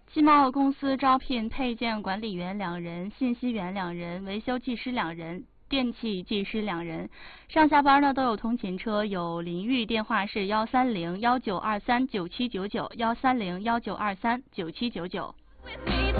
汽贸公司招聘配件管理员2人、信息员2人、维修技师2人、电气技师2人。上下班呢都有通勤车，有临豫电话是13019239799，13019239799。